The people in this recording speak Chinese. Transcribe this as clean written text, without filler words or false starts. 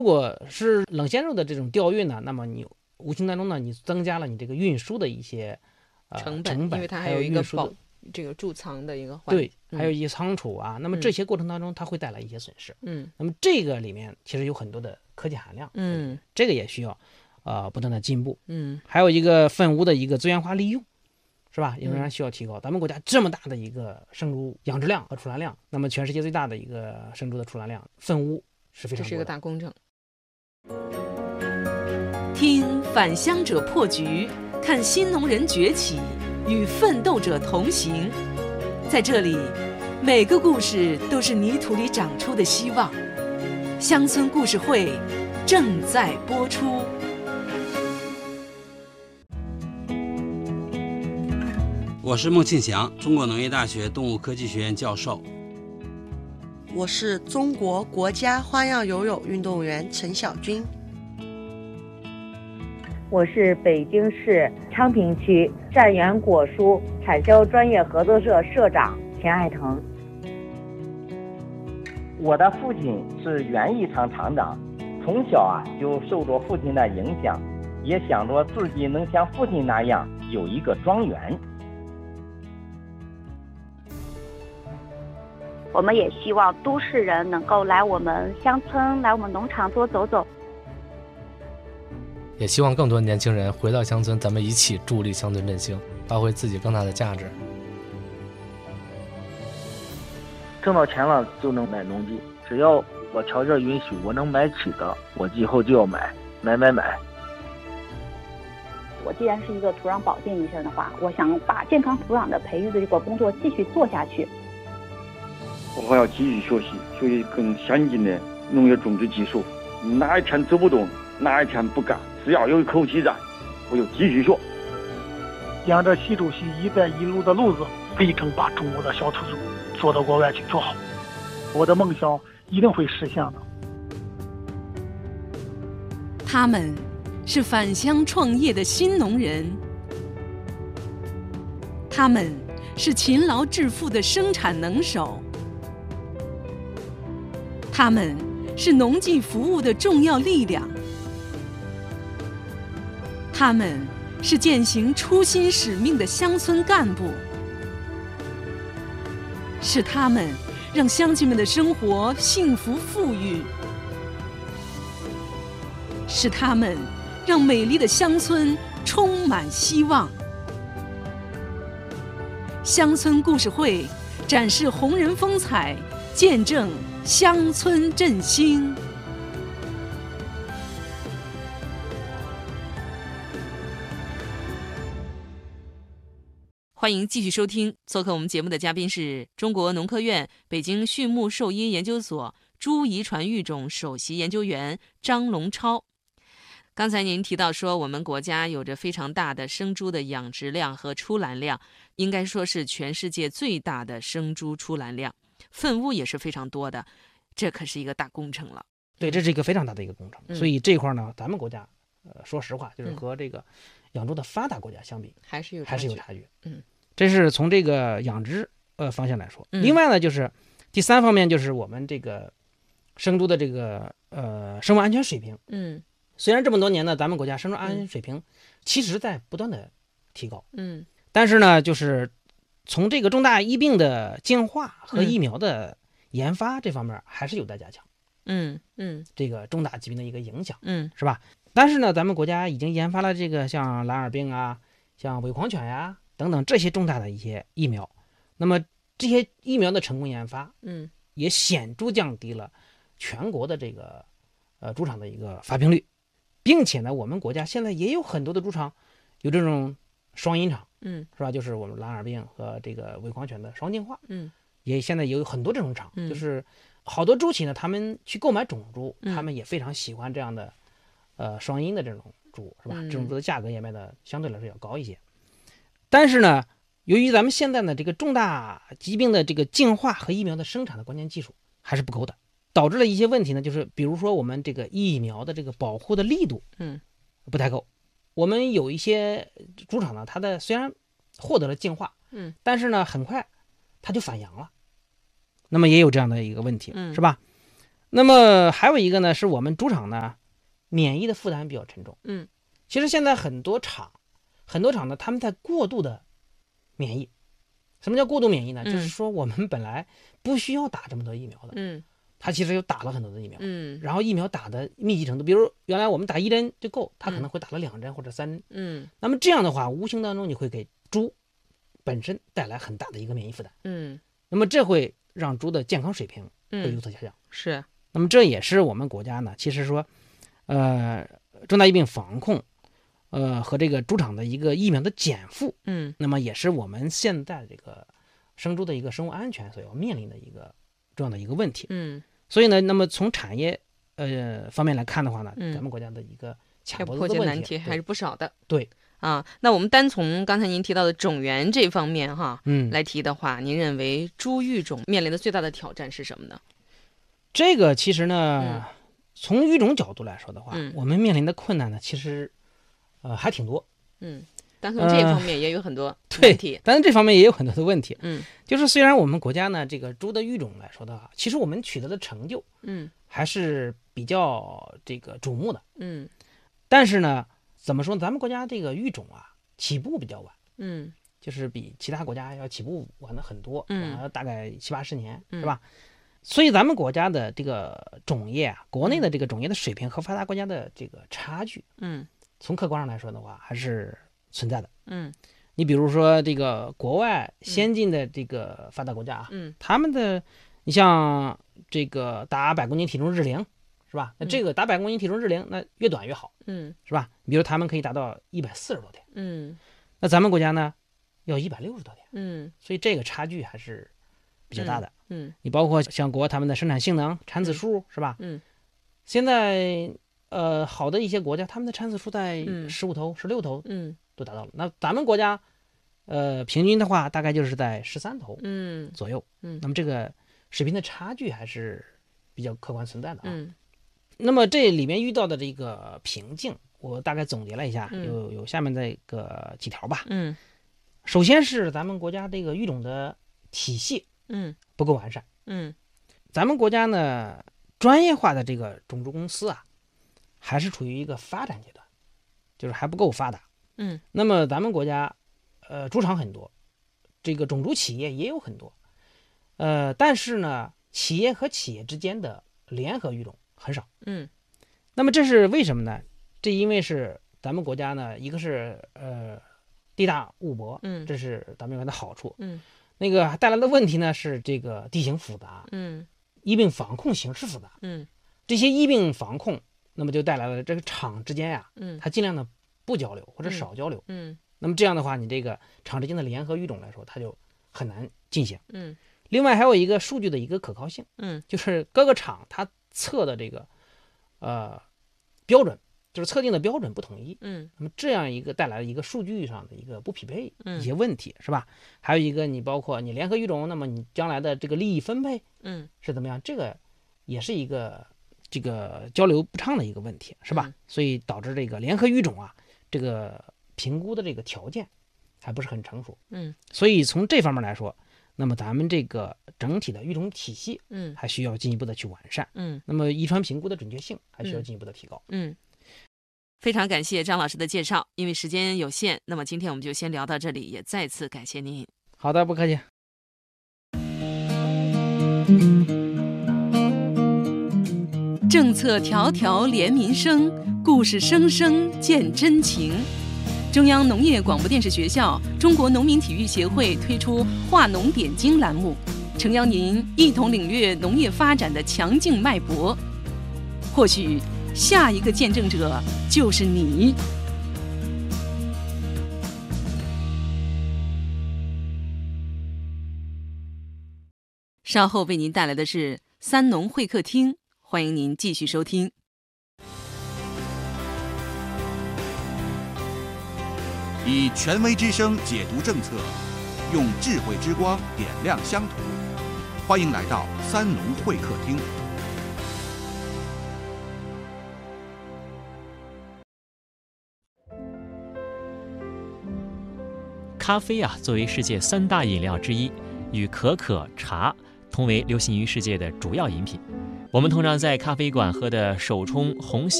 如果是冷鲜肉的这种调运呢，那么你无形当中呢，你增加了你这个运输的一些成本， 因为它还有一个这个贮藏的一个环对，还有一些仓储啊，那么这些过程当中它会带来一些损失。那么这个里面其实有很多的科技含量。这个也需要不断的进步。还有一个粪污的一个资源化利用，是吧？也仍然需要提高。咱们国家这么大的一个生猪养殖量和出栏量，那么全世界最大的一个生猪的出栏量，粪污是非常多的， 这是一个大工程。 听返乡者破局，看新农人崛起，与奋斗者同行。在这里，每个故事都是泥土里长出的希望。乡村故事会正在播出。 我是孟庆祥，中国农业大学动物科技学院教授。 我是中国国家花样游泳运动员陈晓军。 我是北京市昌平区善源果蔬产销专业合作社社长钱爱腾。 我的父亲是园艺厂厂长，从小就受着父亲的影响，也想着自己能像父亲那样有一个庄园。 我们也希望都市人能够来我们乡村，来我们农场多走走。 也希望更多年轻人回到乡村，咱们一起助力乡村振兴，发挥自己更大的价值。 挣到钱了就能买农机，只要我条件允许，我能买起的，我以后就要买。 我既然是一个土壤保健医生的话，我想把健康土壤的培育的这个工作继续做下去。 我还要继续学习更先进的农业种植技术。哪一天走不动，哪一天不干，只要有一口气在，我就继续学。 沿着习主席“一带一路”的路子，力争把中国的小土猪做到国外去做好。我的梦想一定会实现的。 他们是返乡创业的新农人，他们是勤劳致富的生产能手，他们是农技服务的重要力量，他们是践行初心使命的乡村干部，是他们让乡亲们的生活幸福富裕，是他们让美丽的乡村充满希望。乡村故事会展示红人风采，见证乡村振兴。欢迎继续收听，做客我们节目的嘉宾是中国农科院北京畜牧兽医研究所猪遗传育种首席研究员张龙超。刚才您提到说，我们国家有着非常大的生猪的养殖量和出栏量，应该说是全世界最大的生猪出栏量，粪污也是非常多的，这可是一个大工程了。 对，这是一个非常大的一个工程。所以这块呢，咱们国家说实话，就是和这个养猪的发达国家相比， 还是有差距。 这是从这个养殖方向来说。另外呢，就是第三方面，就是我们这个生猪的这个生物安全水平。虽然这么多年呢，咱们国家生猪安全水平其实在不断的提高。但是呢，就是从这个重大疫病的净化和疫苗的研发这方面还是有待加强。这个重大疾病的一个影响，是吧？但是呢，咱们国家已经研发了这个像蓝耳病啊、像伪狂犬呀等等这些重大的一些疫苗。那么这些疫苗的成功研发，也显著降低了全国的这个猪场的一个发病率，并且呢，我们国家现在也有很多的猪场有这种双因场，是吧？就是我们蓝耳病和这个伪狂犬的双净化，也现在有很多这种场，就是好多猪企呢，他们去购买种猪，他们也非常喜欢这样的双因的这种猪，是吧？这种猪的价格也卖的相对来说要高一些。但是呢，由于咱们现在呢这个重大疾病的这个净化和疫苗的生产的关键技术还是不够的，导致了一些问题呢，就是比如说我们这个疫苗的这个保护的力度不太够。我们有一些猪场呢，它的虽然获得了净化，但是呢很快它就反阳了，那么也有这样的一个问题，是吧？ 那么还有一个呢，是我们猪场呢免疫的负担比较沉重。其实现在很多厂呢，他们在过度的免疫。什么叫过度免疫呢？就是说我们本来不需要打这么多疫苗的，他其实又打了很多的疫苗，然后疫苗打的密集程度，比如原来我们打1针就够，他可能会打了2针或者3针，那么这样的话，无形当中你会给猪本身带来很大的一个免疫负担，那么这会让猪的健康水平会有所下降， 是。 那么这也是我们国家呢，其实说，重大疫病防控，和这个猪场的一个疫苗的减负，那么也是我们现在这个生猪的一个生物安全所要面临的一个重要的一个问题，所以呢，那么从产业方面来看的话呢，咱们国家的一个卡脖子的问题难题还是不少的。 对啊，那我们单从刚才您提到的种源这方面来提的话，您认为猪育种面临的最大的挑战是什么呢？ 这个其实呢，从育种角度来说的话，我们面临的困难呢，其实还挺多。 但从这方面也有很多问题。 对，但是这方面也有很多的问题。就是虽然我们国家呢，这个猪的育种来说的话，其实我们取得的成就，还是比较这个瞩目的。但是呢，怎么说呢？咱们国家这个育种啊，起步比较晚。就是比其他国家要起步晚的很多，大概70、80年，是吧？所以咱们国家的这个种业啊，国内的这个种业的水平和发达国家的这个差距，从客观上来说的话，还是存在的。你比如说这个国外先进的这个发达国家啊，他们的，你像这个打100公斤体重日龄，是吧？那这个打100公斤体重日龄，那越短越好，是吧？比如他们可以达到140多天，那咱们国家呢，要160多天，所以这个差距还是比较大的。你包括像国外他们的生产性能、产子数，是吧？现在好的一些国家，他们的产子数在15头、16头，都达到了。那咱们国家，平均的话大概就是在13头，左右。那么这个水平的差距还是比较客观存在的啊。那么这里面遇到的这个瓶颈，我大概总结了一下，有下面这个几条吧。首先是咱们国家这个育种的体系，不够完善。咱们国家呢，专业化的这个种猪公司啊，还是处于一个发展阶段，就是还不够发达。那么咱们国家，猪场很多，这个种猪企业也有很多，但是呢，企业和企业之间的联合育种很少。那么这是为什么呢？这因为是咱们国家呢，一个是地大物博，这是咱们国家的好处。那个带来的问题呢是这个地形复杂，疫病防控形势复杂，这些疫病防控，那么就带来了这个厂之间呀，它尽量的不交流或者少交流，那么这样的话，你这个厂之间的联合育种来说，它就很难进行。另外还有一个数据的一个可靠性，就是各个厂它测的这个标准，就是测定的标准不统一，那么这样一个带来了一个数据上的一个不匹配一些问题，是吧？还有一个你包括你联合育种，那么你将来的这个利益分配，是怎么样？这个也是一个这个交流不畅的一个问题，是吧？所以导致这个联合育种啊，这个评估的这个条件还不是很成熟，所以从这方面来说，那么咱们这个整体的育种体系，还需要进一步的去完善，那么遗传评估的准确性还需要进一步的提高， 非常感谢张老师的介绍，因为时间有限，那么今天我们就先聊到这里，也再次感谢您。 好的，不客气。 政策条条连民生，故事声声见真情。中央农业广播电视学校、中国农民体育协会推出话农点睛栏目，诚邀您一同领略农业发展的强劲脉搏。或许下一个见证者就是你。稍后为您带来的是三农会客厅，欢迎您继续收听。 以权威之声解读政策，用智慧之光点亮乡土。欢迎来到三农会客厅。 咖啡啊，作为世界3大饮料之一，与可可、茶同为流行于世界的主要饮品。 我们通常在咖啡馆喝的手冲红